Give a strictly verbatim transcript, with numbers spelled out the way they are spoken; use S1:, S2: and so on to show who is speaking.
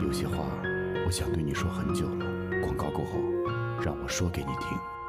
S1: 有些话我想对你说很久了，广告过后，让我说给你听。